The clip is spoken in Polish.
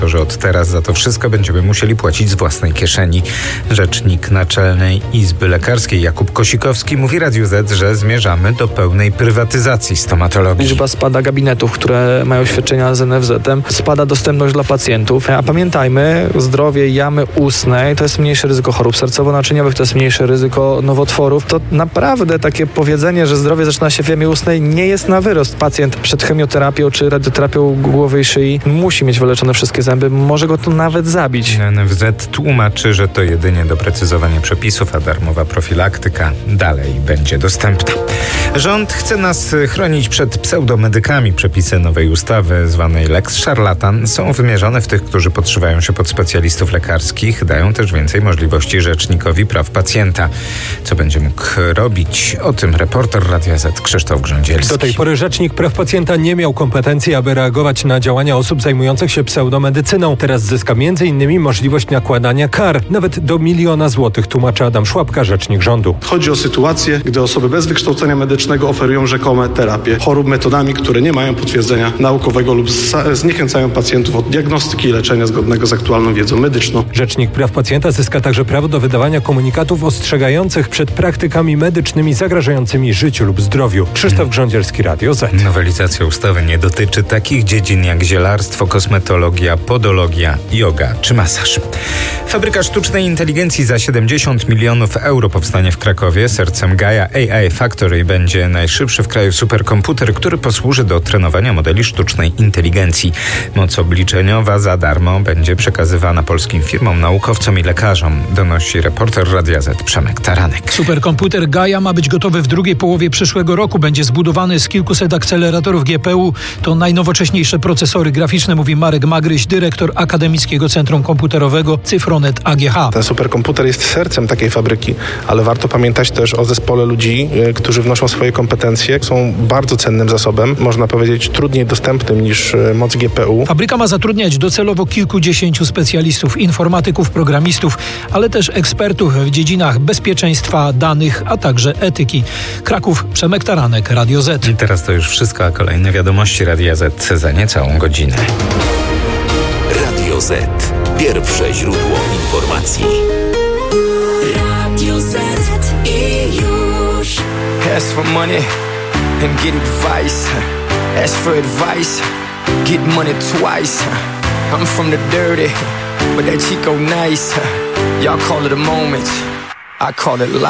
że od teraz za to wszystko będziemy musieli płacić z własnej kieszeni. Rzecznik Naczelnej Izby Lekarskiej Jakub Kosikowski mówi Radiu Z, że zmierzamy do pełnej prywatyzacji stomatologii. Liczba spada gabinetów, które mają świadczenia z NFZ-em, spada dostępność dla pacjentów. A pamiętajmy, zdrowie jamy ustnej to jest mniejsze ryzyko chorób sercowo-naczyniowych, to jest mniejsze ryzyko nowotworów. To naprawdę takie powiedzenie, że zdrowie zaczyna się w jamie ustnej, nie jest na wyrost. Pacjent przed chemioterapią czy radioterapią głowy i szyi musi mieć wyleczone wszystkie zęby, może go to nawet zabić. NFZ tłumaczy, że to jedynie doprecyzowanie przepisów, a darmowa profilaktyka dalej będzie dostępna. Rząd chce nas chronić przed pseudomedykami. Przepisy nowej ustawy zwanej Lex Szarlatan są wymierzone w tych, którzy podszywają się pod specjalistów lekarskich. Dają też więcej możliwości Rzecznikowi Praw Pacjenta. Co będzie mógł robić? O tym reporter Radia Z Krzysztof Grządzielski. Do tej pory Rzecznik Praw Pacjenta nie miał kompetencji, aby reagować na działania osób zajmujących się pseudomedycyną. Teraz zyska m.in. możliwość nakładania kar, nawet do 1 000 000 złotych, tłumaczy Adam Szłapka, rzecznik rządu. Chodzi o sytuację, gdy osoby bez wykształcenia medycznego oferują rzekome terapie chorób metodami, które nie mają potwierdzenia naukowego lub zniechęcają pacjentów od diagnostyki i leczenia zgodnego z aktualną wiedzą medyczną. Rzecznik Praw Pacjenta zyska także prawo do wydawania komunikatów ostrzegających przed praktykami medycznymi zagrażającymi życiu lub zdrowiu. Krzysztof Grządzielski, Radio Z. Nowelizacja ustawy nie dotyczy takich dziedzin jak zielarstwo, kosmetologia, podologia, joga czy masaż. Fabryka sztucznej inteligencji za 70 milionów euro powstanie w Krakowie. Sercem Gaia AI Factory będzie najszybszy w kraju superkomputer, który posłuży do trenowania modeli sztucznej inteligencji. Moc obliczeniowa za darmo będzie przekazywana polskim firmom, naukowcom i lekarzom, donosi reporter Radia Z Przemek Taranek. Superkomputer Gaia ma być gotowy w drugiej połowie przyszłego roku. Będzie zbudowany z kilkuset akceleratorów GPU. To najnowocześniejsze procesory graficzne, mówi Marek Magryś, dyrektor Akademickiego Centrum Komputerowego Cyfronet AGH. Ten superkomputer jest sercem takiej fabryki, ale warto pamiętać też o zespole ludzi, którzy wnoszą swoje kompetencje. Są bardzo cennym zasobem, można powiedzieć trudniej dostępnym niż moc GPU. Fabryka ma zatrudniać docelowo kilkudziesięciu specjalistów, informatyków, programistów, ale też ekspertów w dziedzinach bezpieczeństwa danych, a także etyki. Kraków, Przemek Taranek, Radio Z. I teraz to już wszystko, a kolejne wiadomości Radia Z za niecałą godzinę. Radio Z. Pierwsze źródło informacji. Radio Z i już. Ask for money and get advice. Ask for advice, get money twice. I'm from the dirty, but that Chico nice. Y'all call it a moment, I call it life.